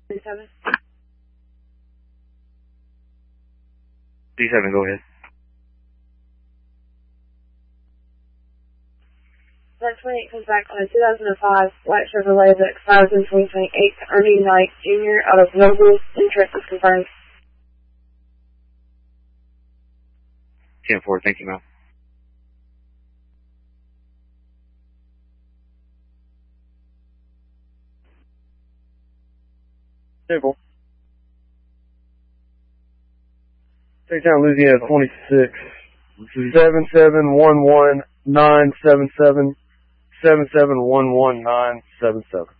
37. D7, go ahead. 128 comes back on a 2005 white Chevrolet that expires in 2028. Ernie Knight Jr. out of Noble. Interest is confirmed. 10-4, thank you, ma'am. Simple. Town Louisiana 26. 7711977. 7711977.